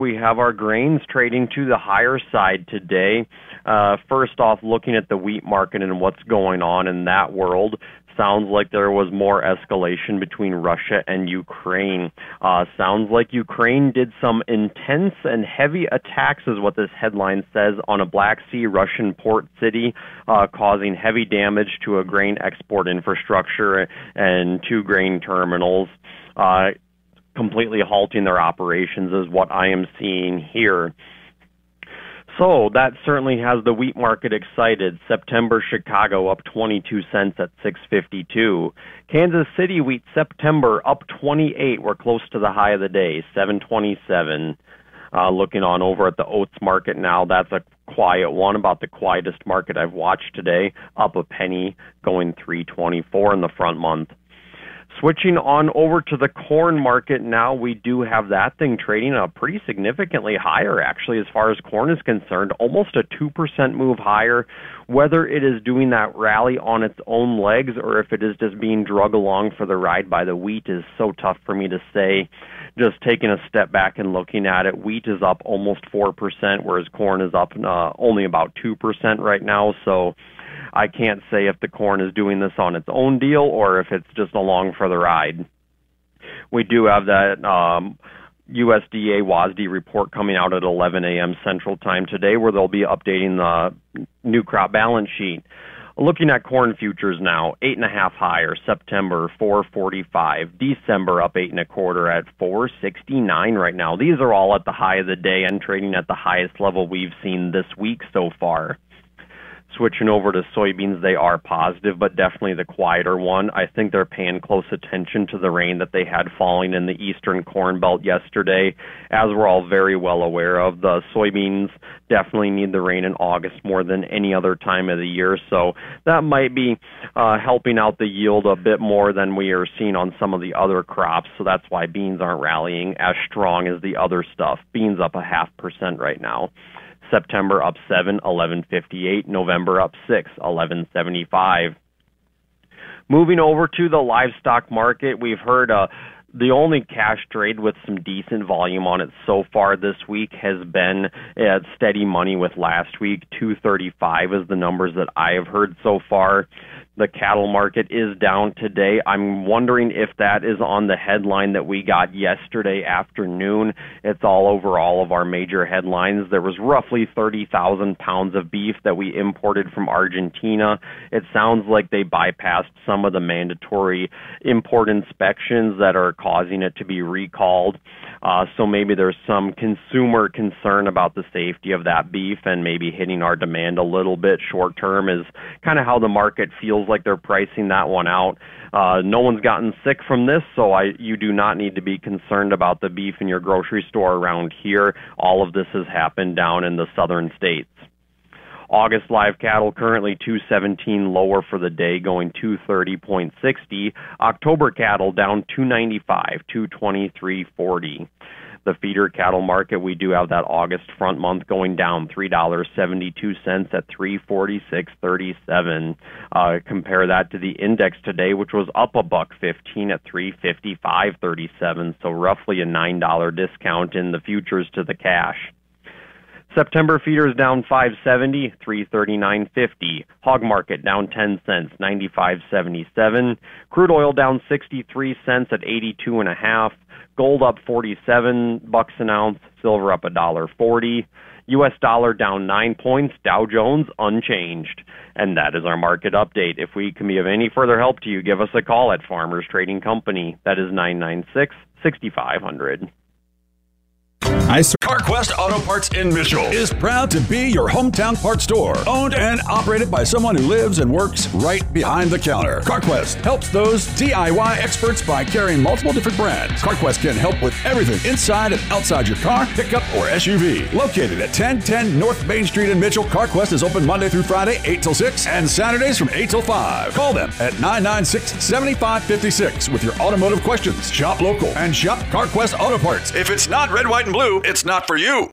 We have our grains trading to the higher side today. First off, looking at the wheat market and what's going on in that world, sounds like there was more escalation between Russia and Ukraine. Sounds like Ukraine did some intense and heavy attacks, is what this headline says, on a Black Sea Russian port city, causing heavy damage to a grain export infrastructure and 2 grain terminals. Completely halting their operations is what I am seeing here. So that certainly has the wheat market excited. September Chicago up 22 cents at 6.52. Kansas City wheat September up 28. We're close to the high of the day, 7.27. Looking on over at the oats market now, that's a quiet one, about the quietest market I've watched today, up a penny, going 3.24 in the front month. Switching on over to the corn market now, we do have that thing trading pretty significantly higher, actually, as far as corn is concerned, almost a 2% move higher. Whether it is doing that rally on its own legs or if it is just being drug along for the ride by the wheat is so tough for me to say. Just taking a step back and looking at it, wheat is up almost 4%, whereas corn is up only about 2% right now, so I can't say if the corn is doing this on its own deal or if it's just along for the ride. We do have that USDA WASDE report coming out at 11 a.m. Central Time today, where they'll be updating the new crop balance sheet. Looking at corn futures now, 8.5 higher, September 4.45, December up 8.25 at 4.69 right now. These are all at the high of the day and trading at the highest level we've seen this week so far. Switching over to soybeans, they are positive, but definitely the quieter one. I think they're paying close attention to the rain that they had falling in the eastern corn belt yesterday. As we're all very well aware of, the soybeans definitely need the rain in August more than any other time of the year, so that might be helping out the yield a bit more than we are seeing on some of the other crops, so that's why beans aren't rallying as strong as the other stuff. Beans up 0.5% right now. September up 7, 11.58. November up 6, 11.75. Moving over to the livestock market, we've heard the only cash trade with some decent volume on it so far this week has been steady money with last week. 235 is the numbers that I have heard so far. The cattle market is down today. I'm wondering if that is on the headline that we got yesterday afternoon. It's all over all of our major headlines. There was roughly 30,000 pounds of beef that we imported from Argentina. It sounds like they bypassed some of the mandatory import inspections that are causing it to be recalled. So maybe there's some consumer concern about the safety of that beef and maybe hitting our demand a little bit short term is kind of how the market feels like they're pricing that one out. No one's gotten sick from this, so you do not need to be concerned about the beef in your grocery store around here. All of this has happened down in the southern states. August live cattle currently 217 lower for the day, going 230.60. October cattle down 295, 223.40. The feeder cattle market, we do have that August front month going down $3.72 at 346.37. Compare that to the index today, which was up $1.15 at 355.37. So roughly a $9 discount in the futures to the cash. September feeders down 5.70, 339.50. Hog market down 10 cents, 95.77. Crude oil down 63 cents at 82.5. Gold up 47 bucks an ounce. Silver up $1.40. U.S. dollar down 9 points. Dow Jones unchanged. And that is our market update. If we can be of any further help to you, give us a call at Farmers Trading Company. That is 996-6500. CarQuest Auto Parts in Mitchell is proud to be your hometown parts store, owned and operated by someone who lives and works right behind the counter. CarQuest helps those DIY experts by carrying multiple different brands. CarQuest can help with everything inside and outside your car, pickup, or SUV. Located at 1010 North Main Street in Mitchell, CarQuest is open Monday through Friday, 8 till 6, and Saturdays from 8 till 5. Call them at 996-7556 with your automotive questions. Shop local and shop CarQuest Auto Parts. If it's not red, white, and blue, it's not for you.